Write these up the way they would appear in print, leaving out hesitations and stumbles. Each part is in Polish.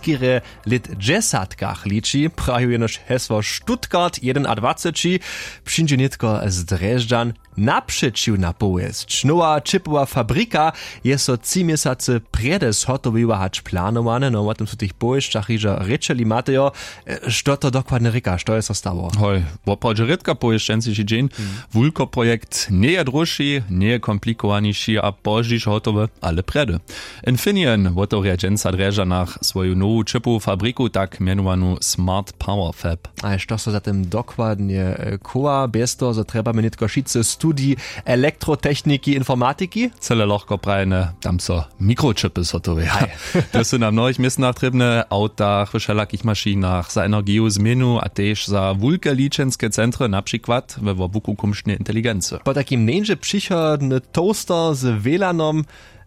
skire lit 10 liči, prajú jenož hesło Stuttgart 21, przyjdzie nitko z Drežďan naprzeciw na połysć. Nowa chipowa fabryka jest so 3 miesiące przede zhotowywać planowane, no o tym su tych połyszczach iżo ryczeli matejo, što to dokładnie ryka, što jest stało? Hoj, w oprawdzie rytka połyszczęcy się dzień, wulko projekt nie jest droższy, nie jest komplikowaniszy, a pożdziż hotowy, ale przede. Infineon wotoria dżęca Drežďanach swoją nową chipową fabryku, tak mianowanu Smart Power Fab. A što so zatem dokładnie koła, bez to, że trzeba mi nitko šice studii elektrotechniki, informatyki? Cele lochko prajne, tam so mikrochipy zhotowy. To są na mnohých miestnach trebne, autach, w wszelakich maszynach, za energię zmienu, a też za wulke liczenske centry, na przykład we wobuku kumsznej inteligencji. Po takim neńże przychodny toaster z WLANom,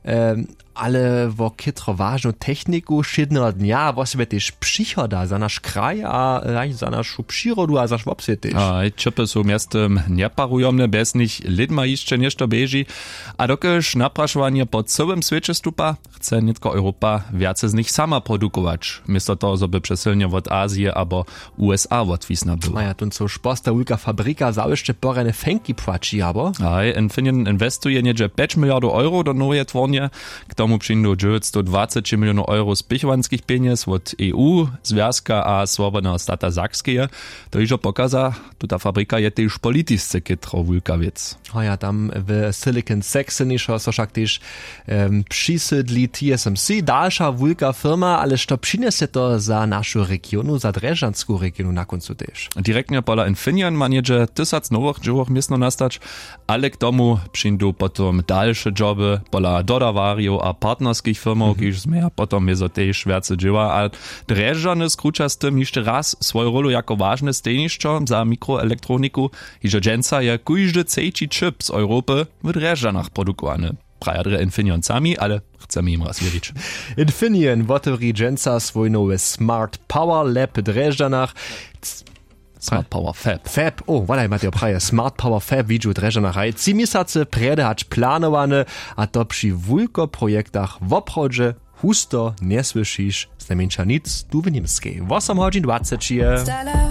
ale wo kitro ważną techniku szydnego dnia właściwie też przychoda za nasz kraj, a za naszą przyrodę, a za szwopsy też. A chipy są miastem nieparujomne, bez nich lidma jeszcze nieszto bieži, a dokiż napraszowanie po całym świecie stupa, chce nitko Europa więcej z nich sama produkować, miasto to, żeby przesilnie od Azji albo USA odwisna było. A ja tu co szposta wulka fabryka za jeszcze porane fenki płaci, abo? A Infineon inwestuje niedzie 5 miliardów euro do nowej twornie, k tomu przyjdą 920 milionów euro z pichowanskich pieniędzy od EU, Związka a Swobodnego Stata Sakskie. To już pokaza, że ta fabryka jest też polityczny kitro wulka wiec. A ja tam w Silicon Saxony so však też przysydli TSMC, dalsza wulka firma, ale što przyniesie to za naszą regionu, za Drežďanską regionu na końcu też? Direktnie pola Infineon ma niedzie 1000 nowych dziełów miestno nastać, ale k tomu przyjdą potom dalsze joby pola dodawariów a partnerskich firmów, kiż zmieja potom jezo też więcej dzieła, a Drežďany skruča z tym jeszcze raz swoją rolę jako ważne stejniszczo za mikroelektroniku, iż dżęca je kujżdy cejci chip z Europy w Drežďanach produkowany. Praja Infineon sami, ale chcemy im raz wierzyć. Infineon wotewri dżęca swój nowy Smart Power Lab w Drežďanach. Smart Power Fab. Fab, voilà, macie praje. Smart Power Fab widzu Drežďanach. 3 miesiące przede hać planowane, a to przy wulko projektach w obchodzie husto nie słyszysz z najmniejsza nic tu w niemskiej. 8:20.